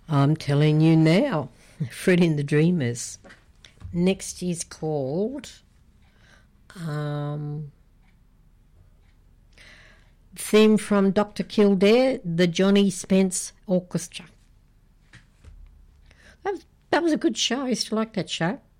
I'm telling you now. Fred and the Dreamers. Next is called theme from Dr. Kildare, the Johnny Spence Orchestra. That was a good show. I used to like that show.